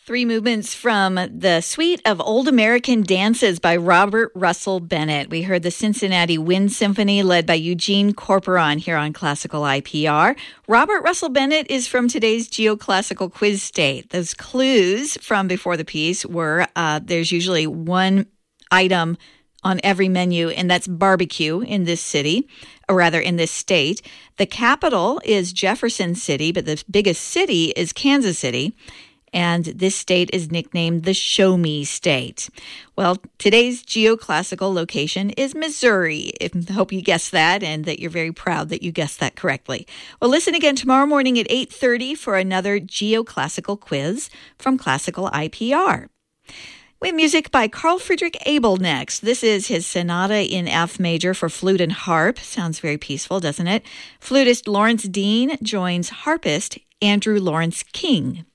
Three movements from the Suite of Old American Dances by Robert Russell Bennett. We heard the Cincinnati Wind Symphony led by Eugene Corporon here on Classical IPR. Robert Russell Bennett is from today's Geoclassical Quiz State. Those clues from before the piece were there's usually one item on every menu, and that's barbecue in this city, or rather in this state. The capital is Jefferson City, but the biggest city is Kansas City. And this state is nicknamed the Show Me State. Well, today's geoclassical location is Missouri. I hope you guessed that and that you're very proud that you guessed that correctly. Well, listen again tomorrow morning at 8:30 for another geoclassical quiz from Classical IPR. We have music by Carl Friedrich Abel next. This is his Sonata in F major for flute and harp. Sounds very peaceful, doesn't it? Flutist Lawrence Dean joins harpist Andrew Lawrence King.